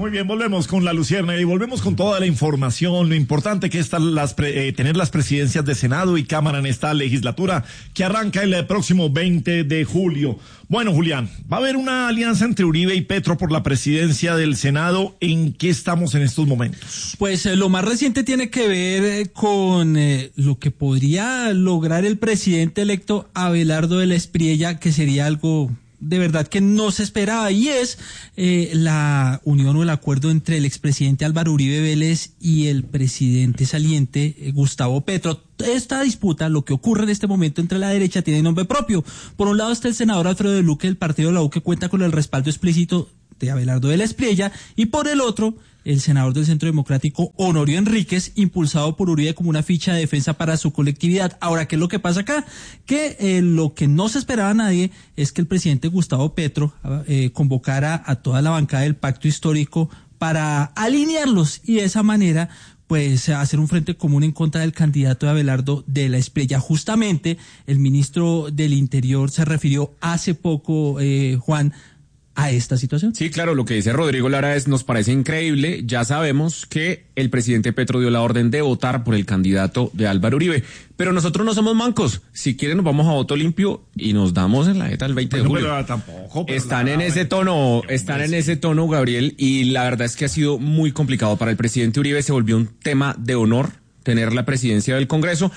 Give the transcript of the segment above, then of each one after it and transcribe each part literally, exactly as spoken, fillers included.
Muy bien, volvemos con la Luciérnaga y volvemos con toda la información, lo importante que es las pre, eh, tener las presidencias de Senado y Cámara en esta legislatura que arranca el próximo veinte de julio. Bueno, Julián, va a haber una alianza entre Uribe y Petro por la presidencia del Senado. ¿En qué estamos en estos momentos? Pues eh, lo más reciente tiene que ver eh, con eh, lo que podría lograr el presidente electo Abelardo de la Espriella, que sería algo de verdad que no se esperaba, y es eh, la unión o el acuerdo entre el expresidente Álvaro Uribe Vélez y el presidente saliente eh, Gustavo Petro. Esta disputa, lo que ocurre en este momento entre la derecha, tiene nombre propio. Por un lado está el senador Alfredo de Luque del partido de la U, que cuenta con el respaldo explícito de Abelardo de la Espriella, y por el otro el senador del Centro Democrático Honorio Enríquez, impulsado por Uribe como una ficha de defensa para su colectividad. Ahora, ¿qué es lo que pasa acá? Que eh, lo que no se esperaba a nadie es que el presidente Gustavo Petro eh, convocara a toda la bancada del Pacto Histórico para alinearlos y de esa manera pues hacer un frente común en contra del candidato de Abelardo de la Espriella. Justamente el ministro del Interior se refirió hace poco, eh, Juan, a esta situación. Sí, claro, lo que dice Rodrigo Lara es, nos parece increíble. Ya sabemos que el presidente Petro dio la orden de votar por el candidato de Álvaro Uribe, pero nosotros no somos mancos. Si quieren nos vamos a voto limpio y nos damos en la jeta el veinte de julio. Pero tampoco, pero están la, en ese tono, están en ese tono, Gabriel, y la verdad es que ha sido muy complicado para el presidente Uribe. Se volvió un tema de honor tener la presidencia del Congreso,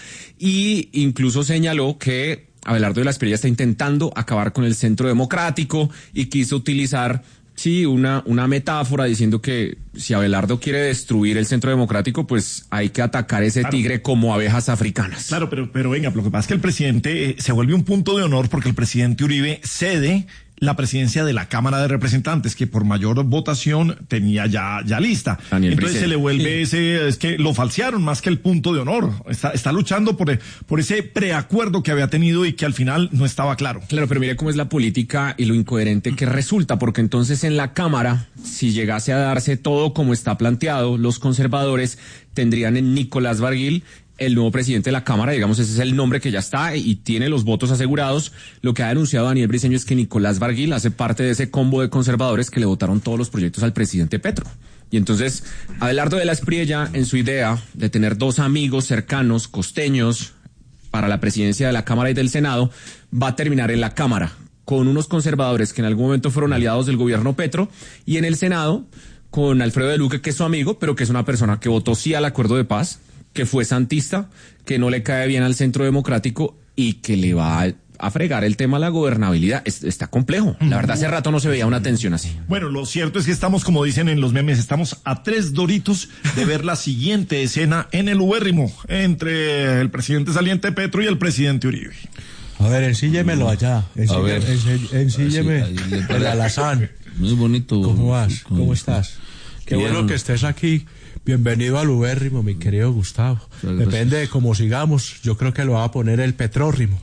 y incluso señaló que Abelardo de la Espriella está intentando acabar con el Centro Democrático y quiso utilizar, sí, una, una metáfora diciendo que si Abelardo quiere destruir el Centro Democrático, pues hay que atacar ese claro. tigre como abejas africanas. Claro, pero, pero venga, lo que pasa es que el presidente eh, se vuelve un punto de honor porque el presidente Uribe cede la presidencia de la Cámara de Representantes, que por mayor votación tenía ya, ya lista. Daniel Entonces Briceño. se le vuelve sí. ese, es que lo falsearon más que el punto de honor. Está, está luchando por, por ese preacuerdo que había tenido y que al final no estaba claro. Claro, pero mire cómo es la política y lo incoherente que resulta, porque entonces en la Cámara, si llegase a darse todo como está planteado, los conservadores tendrían en Nicolás Barguil el nuevo presidente de la Cámara, digamos, ese es el nombre que ya está y tiene los votos asegurados. Lo que ha denunciado Daniel Briceño es que Nicolás Barguil hace parte de ese combo de conservadores que le votaron todos los proyectos al presidente Petro. Y entonces, Abelardo de la Espriella, en su idea de tener dos amigos cercanos, costeños, para la presidencia de la Cámara y del Senado, va a terminar en la Cámara con unos conservadores que en algún momento fueron aliados del gobierno Petro, y en el Senado con Alfredo de Luque, que es su amigo, pero que es una persona que votó sí al acuerdo de paz, que fue santista, que no le cae bien al Centro Democrático y que le va a, a fregar el tema de la gobernabilidad. Es, está complejo. La verdad, hace rato no se veía una tensión así. Bueno, lo cierto es que estamos, como dicen en los memes, estamos a tres doritos de ver la siguiente escena en el ubérrimo entre el presidente saliente Petro y el presidente Uribe. A ver, ensíllemelo allá. Ensílleme, a ver. Ensílleme Sí, el alazán. Muy bonito. ¿Cómo vas? ¿Cómo, ¿Cómo estás? Qué bien. Bueno que estés aquí. Bienvenido al ubérrimo, mi querido Gustavo. Depende de cómo sigamos, yo creo que lo va a poner el petrórrimo.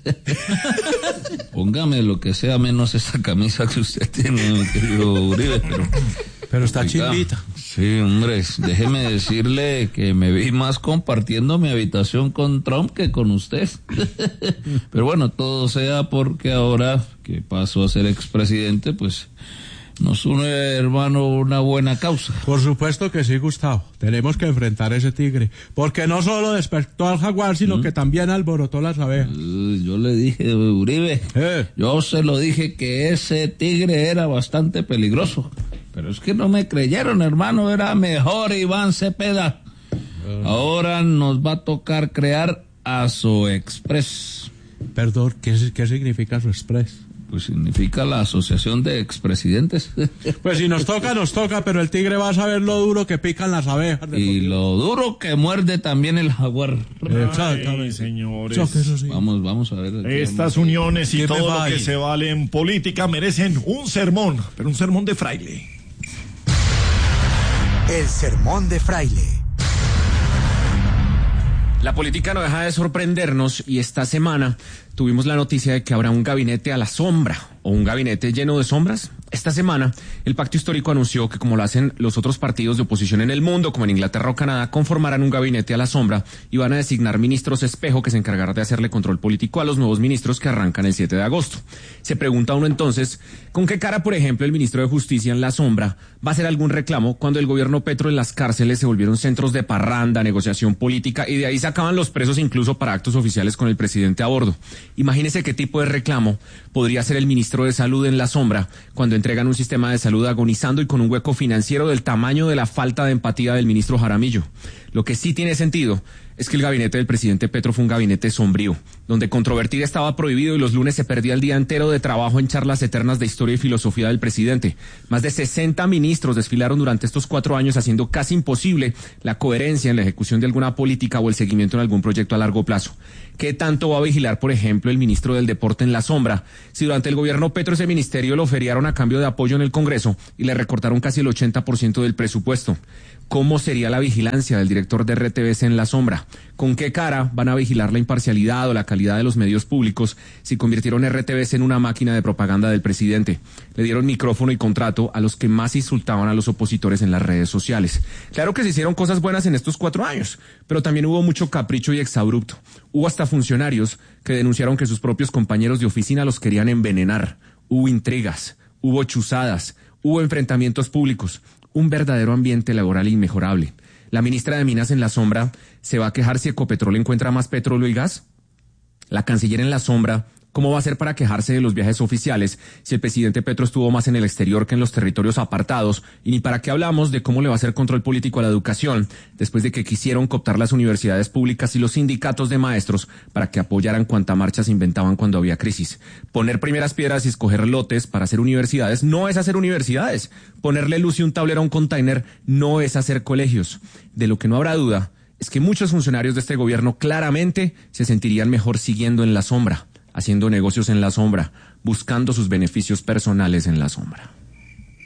Póngame lo que sea menos esa camisa que usted tiene, mi querido Uribe, pero... Pero está chimbita. Sí, hombre, déjeme decirle que me vi más compartiendo mi habitación con Trump que con usted. Pero bueno, todo sea porque ahora que pasó a ser expresidente, pues... nos une, hermano, una buena causa. Por supuesto que sí, Gustavo. Tenemos que enfrentar a ese tigre. Porque no solo despertó al jaguar, sino ¿Mm? que también alborotó las abejas. Uh, yo le dije, Uribe, eh. yo se lo dije que ese tigre era bastante peligroso. Pero es que no me creyeron, hermano. Era mejor Iván Cepeda. Uh. Ahora nos va a tocar crear Asoexpress. Perdón, ¿qué, qué significa Asoexpress? Pues significa la asociación de expresidentes. Pues si nos toca, nos toca, pero el tigre va a saber lo duro que pican las abejas. Y lo duro que muerde también el jaguar. Exactamente, señores. Eso sí. Vamos, vamos a ver. Estas uniones y todo lo que se vale en política merecen un sermón, pero un sermón de fraile. El sermón de fraile. La política no deja de sorprendernos y esta semana tuvimos la noticia de que habrá un gabinete a la sombra o un gabinete lleno de sombras. Esta semana, el Pacto Histórico anunció que, como lo hacen los otros partidos de oposición en el mundo, como en Inglaterra o Canadá, conformarán un gabinete a la sombra y van a designar ministros espejo que se encargarán de hacerle control político a los nuevos ministros que arrancan el siete de agosto. Se pregunta uno entonces, ¿con qué cara, por ejemplo, el ministro de Justicia en la sombra va a hacer algún reclamo cuando el gobierno Petro en las cárceles se volvieron centros de parranda, negociación política y de ahí sacaban los presos incluso para actos oficiales con el presidente a bordo? Imagínese qué tipo de reclamo podría hacer el ministro de Salud en la sombra cuando entregan un sistema de salud agonizando y con un hueco financiero del tamaño de la falta de empatía del ministro Jaramillo. Lo que sí tiene sentido es que el gabinete del presidente Petro fue un gabinete sombrío, donde controvertir estaba prohibido y los lunes se perdía el día entero de trabajo en charlas eternas de historia y filosofía del presidente. Más de sesenta ministros desfilaron durante estos cuatro años haciendo casi imposible la coherencia en la ejecución de alguna política o el seguimiento en algún proyecto a largo plazo. ¿Qué tanto va a vigilar, por ejemplo, el ministro del Deporte en la sombra si durante el gobierno Petro ese ministerio lo feriaron a cambio de apoyo en el Congreso y le recortaron casi el ochenta por ciento del presupuesto? ¿Cómo sería la vigilancia del director de R T V C en la sombra? ¿Con qué cara van a vigilar la imparcialidad o la calidad de los medios públicos si convirtieron R T V C en una máquina de propaganda del presidente? Le dieron micrófono y contrato a los que más insultaban a los opositores en las redes sociales. Claro que se hicieron cosas buenas en estos cuatro años, pero también hubo mucho capricho y exabrupto. Hubo hasta funcionarios que denunciaron que sus propios compañeros de oficina los querían envenenar. Hubo intrigas, hubo chuzadas, hubo enfrentamientos públicos. Un verdadero ambiente laboral inmejorable. La ministra de Minas en la sombra se va a quejar si Ecopetrol encuentra más petróleo y gas. La canciller en la sombra, ¿cómo va a ser para quejarse de los viajes oficiales si el presidente Petro estuvo más en el exterior que en los territorios apartados? Y ni para qué hablamos de cómo le va a hacer control político a la educación después de que quisieron cooptar las universidades públicas y los sindicatos de maestros para que apoyaran cuanta marcha se inventaban cuando había crisis. Poner primeras piedras y escoger lotes para hacer universidades no es hacer universidades. Ponerle luz y un tablero a un container no es hacer colegios. De lo que no habrá duda es que muchos funcionarios de este gobierno claramente se sentirían mejor siguiendo en la sombra, haciendo negocios en la sombra, buscando sus beneficios personales en la sombra.